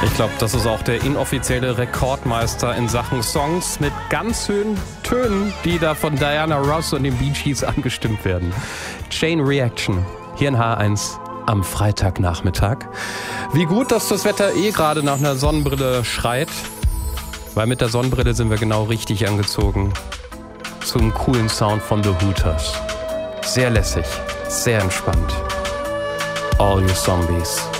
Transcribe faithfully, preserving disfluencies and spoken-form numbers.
Ich glaube, das ist auch der inoffizielle Rekordmeister in Sachen Songs mit ganz hohen Tönen, die da von Diana Ross und den Bee Gees angestimmt werden. Chain Reaction, hier in H eins am Freitagnachmittag. Wie gut, dass das Wetter eh gerade nach einer Sonnenbrille schreit, weil mit der Sonnenbrille sind wir genau richtig angezogen zum coolen Sound von The Hooters. Sehr lässig, sehr entspannt. All You Zombies.